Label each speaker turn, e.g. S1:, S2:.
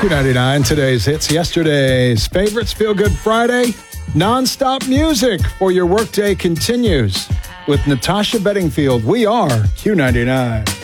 S1: Q99, today's hits, yesterday's favorites. Feel Good Friday. Non-stop music for your workday continues with Natasha Bedingfield. We are Q99.